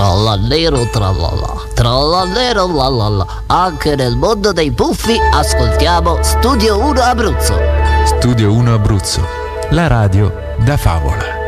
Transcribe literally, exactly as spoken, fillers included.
Trallallero trallallà, trallallero lallallà. Anche nel mondo dei puffi ascoltiamo Studio uno Abruzzo. Studio uno Abruzzo, la radio da favola.